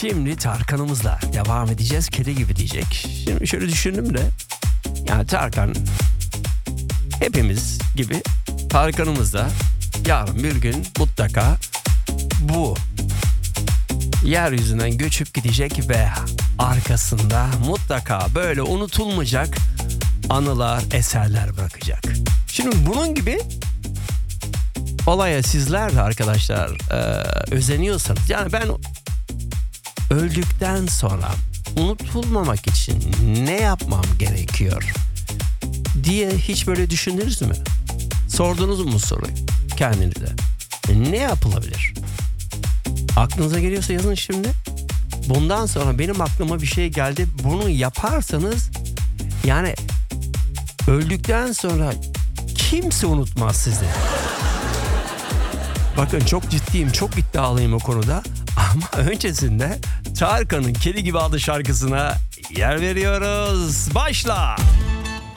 Şimdi Tarkan'ımızla devam edeceğiz. Kedi gibi diyecek. Şimdi şöyle düşündüm de. Yani Tarkan hepimiz gibi Tarkan'ımız da yarın bir gün mutlaka bu yeryüzünden göçüp gidecek ve arkasında mutlaka böyle unutulmayacak anılar, eserler bırakacak. Şimdi bunun gibi olaya sizler de arkadaşlar özeniyorsanız, yani ben öldükten sonra unutulmamak için ne yapmam gerekiyor diye hiç böyle düşündünüz mü? Sordunuz mu bu soruyu kendinize? Ne yapılabilir? Aklınıza geliyorsa yazın şimdi. Bundan sonra benim aklıma bir şey geldi. Bunu yaparsanız yani öldükten sonra kimse unutmaz sizi. Bakın çok ciddiyim, çok iddialıyım o konuda. Ama öncesinde Tarkan'ın Kedi Gibi adlı şarkısına yer veriyoruz. Başla!